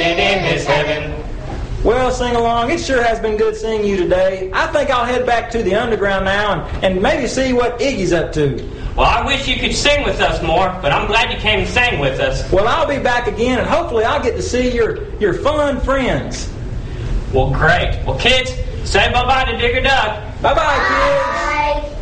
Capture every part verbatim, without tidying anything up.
seated in his heaven. Well, sing along. It sure has been good seeing you today. I think I'll head back to the underground now and, and maybe see what Iggy's up to. Well, I wish you could sing with us more, but I'm glad you came and sang with us. Well, I'll be back again, and hopefully I'll get to see your, your fun friends. Well, great. Well, kids, say bye-bye to Digger Doug. Bye-bye, Bye. kids.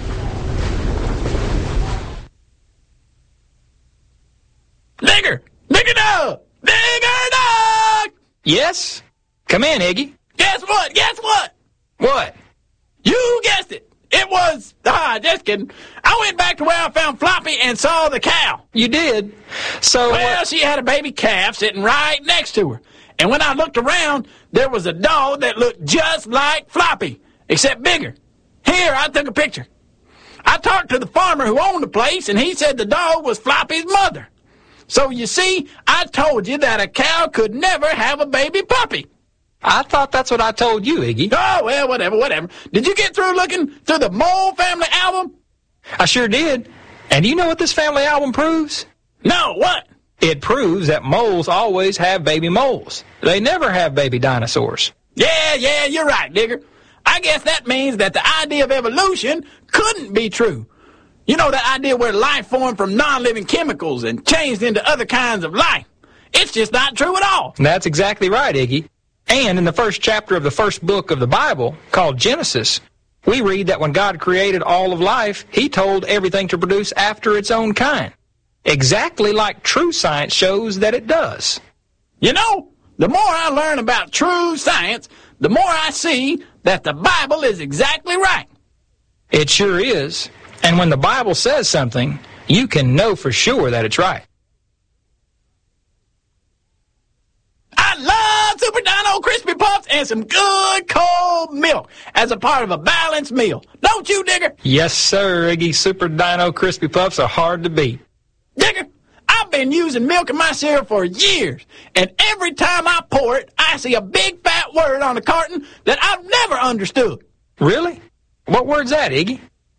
Digger! Digger Doug! Digger Doug! Yes? Come in, Iggy. Guess what? Guess what? What? You guessed it. It was, ah, just kidding. I went back to where I found Floppy and saw the cow. You did? So, Well, uh, she had a baby calf sitting right next to her. And when I looked around, there was a dog that looked just like Floppy, except bigger. Here, I took a picture. I talked to the farmer who owned the place, and he said the dog was Floppy's mother. So, you see, I told you that a cow could never have a baby puppy. I thought that's what I told you, Iggy. Oh, well, whatever, whatever. Did you get through looking through the Mole Family album? I sure did. And do you know what this family album proves? No, what? It proves that moles always have baby moles. They never have baby dinosaurs. Yeah, yeah, you're right, Digger. I guess that means that the idea of evolution couldn't be true. You know, that idea where life formed from non-living chemicals and changed into other kinds of life. It's just not true at all. That's exactly right, Iggy. And in the first chapter of the first book of the Bible, called Genesis, we read that when God created all of life, he told everything to produce after its own kind. Exactly like true science shows that it does. You know, the more I learn about true science, the more I see that the Bible is exactly right. It sure is. And when the Bible says something, you can know for sure that it's right. I love Super Dino Crispy Puffs and some good cold milk as a part of a balanced meal. Don't you, Digger? Yes, sir, Iggy. Super Dino Crispy Puffs are hard to beat. Digger, I've been using milk in my cereal for years, and every time I pour it, I see a big fat word on the carton that I've never understood. Really? What word's that, Iggy?